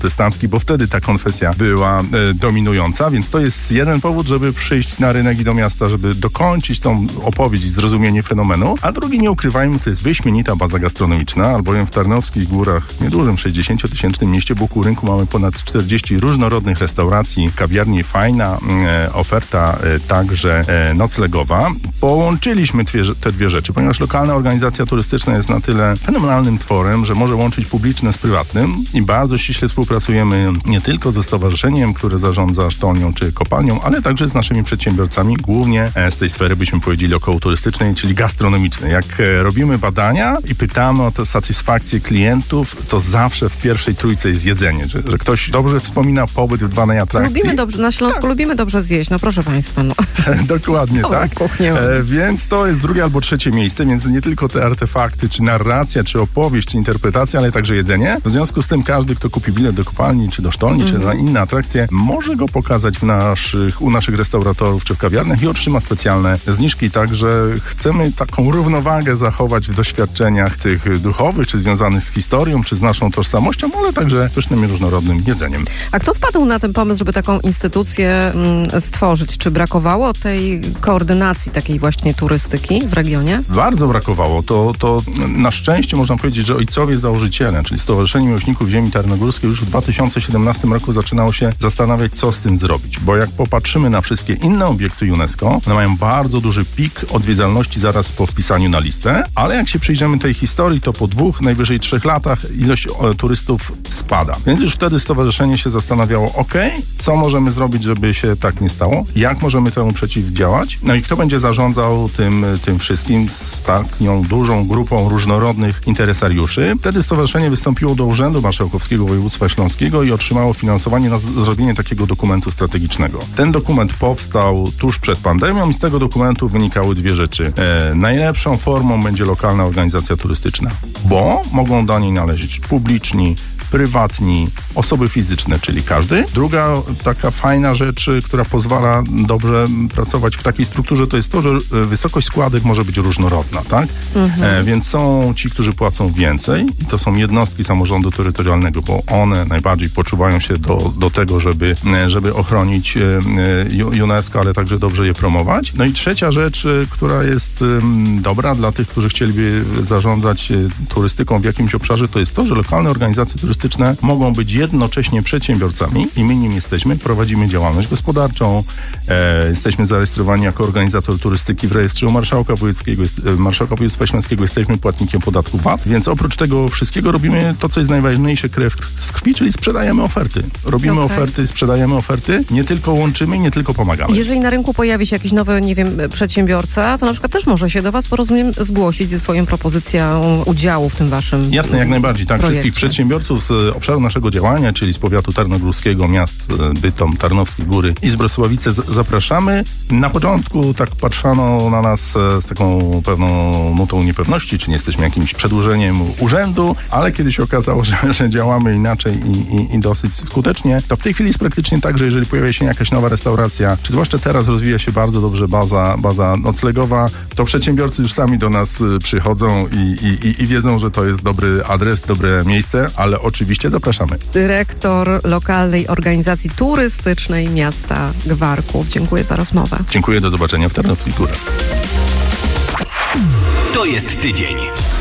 protestancki, bo wtedy ta konfesja była dominująca, więc to jest jeden powód, żeby przyjść na rynek i do miasta, żeby dokończyć tą opowieść i zrozumienie fenomenu, a drugi, nie ukrywajmy, to jest wyśmienita baza gastronomiczna, albowiem w Tarnowskich Górach, niedużym 60-tysięcznym mieście, wokół rynku mamy ponad 40 różnorodnych restauracji, kawiarni, fajna oferta także noclegowa. Połączyliśmy te dwie rzeczy, ponieważ lokalna organizacja turystyczna jest na tyle fenomenalnym tworem, że może łączyć publiczne z prywatnym i bardzo ściśle współpracujemy nie tylko ze stowarzyszeniem, które zarządza sztolnią czy kopalnią, ale także z naszymi przedsiębiorcami, głównie z tej sfery, byśmy powiedzieli, około turystycznej, czyli gastronomicznej. Jak robimy badania i pytamy o tę satysfakcję klientów, to zawsze w pierwszej trójce jest jedzenie, że ktoś dobrze wspomina pobyt w danej atrakcji. Lubimy dobrze, na Śląsku lubimy dobrze zjeść, no proszę Państwa. No. Dokładnie, tak. Więc to jest drugie albo trzecie miejsce, więc nie tylko te artefakty, czy narracja, czy opowieść, czy interpretacja, ale także jedzenie. W związku z tym każdy, kto kupi bilet do kopalni, czy do sztolni, czy na inne atrakcje, może go pokazać u naszych restauratorów, czy w kawiarniach i otrzyma specjalne zniżki. Także chcemy taką równowagę zachować w doświadczeniach tych duchowych, czy związanych z historią, czy z naszą tożsamością, ale także pysznym i różnorodnym jedzeniem. A kto wpadł na ten pomysł, żeby taką instytucję stworzyć? Czy brakowało tej koordynacji takiej właśnie turystyki w regionie? Bardzo brakowało. To na szczęście można powiedzieć, że ojcowie założyciele, czyli Stowarzyszenie Miłośników Ziemi Tarnogórskiej, już w 2017 roku zaczynało się zastanawiać, co z tym zrobić. Bo jak popatrzymy na wszystkie inne obiekty UNESCO, one mają bardzo duży pik odwiedzalności zaraz po wpisaniu na listę, ale jak się przyjrzymy tej historii, to po 2, najwyżej 3 latach ilość turystów spada. Więc już wtedy stowarzyszenie się zastanawiało, co możemy zrobić, żeby się tak nie stało? Jak możemy temu przeciwdziałać? No i kto będzie zarządzał tym wszystkim z taką dużą grupą różnorodnych interesariuszy? Wtedy stowarzyszenie wystąpiło do Urzędu Marszałkowskiego Województwa Śląskiego i otrzymało finansowanie na zrobienie takiego dokumentu strategicznego. Ten dokument powstał tuż przed pandemią i z tego dokumentu wynikały dwie rzeczy. Najlepszą formą będzie lokalna organizacja turystyczna, bo mogą do niej należeć publiczni, prywatni, osoby fizyczne, czyli każdy. Druga taka fajna rzecz, która pozwala dobrze pracować w takiej strukturze, to jest to, że wysokość składek może być różnorodna, tak? Więc są ci, którzy płacą więcej i to są jednostki samorządu terytorialnego, bo one najbardziej poczuwają się do tego, żeby ochronić UNESCO, ale także dobrze je promować. No i trzecia rzecz, która jest dobra dla tych, którzy chcieliby zarządzać turystyką w jakimś obszarze, to jest to, że lokalne organizacje turystyczne mogą być jednocześnie przedsiębiorcami i my nim jesteśmy, prowadzimy działalność gospodarczą, jesteśmy zarejestrowani jako organizator turystyki w rejestrze Marszałka Województwa Śląskiego, jesteśmy płatnikiem podatku VAT, więc oprócz tego wszystkiego robimy to, co jest najważniejsze, krew z krwi, czyli sprzedajemy oferty. Robimy oferty, sprzedajemy oferty, nie tylko łączymy, nie tylko pomagamy. Jeżeli na rynku pojawi się jakiś nowy, przedsiębiorca, to na przykład też może się do Was, porozumiem, zgłosić ze swoją propozycją udziału w tym Waszym Jasne, jak najbardziej. Tak, projekcie. Wszystkich przedsiębiorców z obszaru naszego działania, czyli z powiatu tarnogórskiego, miast Bytom, Tarnowskie Góry i z Brosławice zapraszamy. Na początku tak patrzono na nas z taką pewną nutą niepewności, czy nie jesteśmy jakimś przedłużeniem urzędu, ale kiedy się okazało, że działamy inaczej i dosyć skutecznie, to w tej chwili jest praktycznie tak, że jeżeli pojawia się jakaś nowa restauracja, czy zwłaszcza teraz rozwija się bardzo dobrze baza noclegowa, to przedsiębiorcy już sami do nas przychodzą i wiedzą, że to jest dobry adres, dobre miejsce, ale oczywiście zapraszamy. Dyrektor lokalnej organizacji turystycznej miasta Gwarków. Dziękuję za rozmowę. Dziękuję, do zobaczenia w Tarnowskich Górach. To jest tydzień.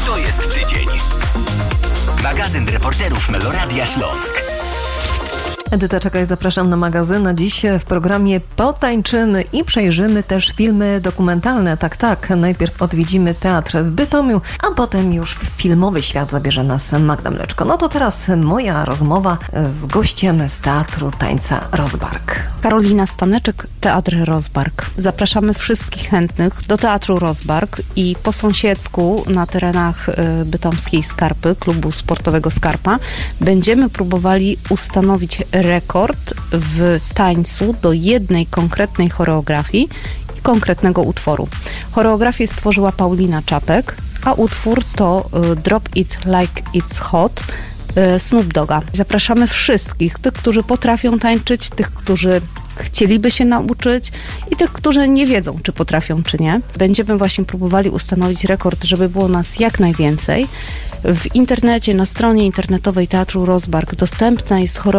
Magazyn reporterów Meloradia Śląsk. Edyta Czekaj, zapraszam na magazyn. A dziś w programie potańczymy i przejrzymy też filmy dokumentalne. Tak. Najpierw odwiedzimy teatr w Bytomiu, a potem już w filmowy świat zabierze nas Magda Mleczko. No to teraz moja rozmowa z gościem z Teatru Tańca Rozbark. Karolina Staneczek, Teatr Rozbark. Zapraszamy wszystkich chętnych do Teatru Rozbark i po sąsiedzku na terenach bytomskiej Skarpy, klubu sportowego Skarpa, będziemy próbowali ustanowić rekord w tańcu do jednej konkretnej choreografii i konkretnego utworu. Choreografię stworzyła Paulina Czapek, a utwór to Drop It Like It's Hot Snoop Dogga. Zapraszamy wszystkich, tych, którzy potrafią tańczyć, tych, którzy chcieliby się nauczyć i tych, którzy nie wiedzą, czy potrafią, czy nie. Będziemy właśnie próbowali ustanowić rekord, żeby było nas jak najwięcej. W internecie, na stronie internetowej Teatru Rozbark dostępna jest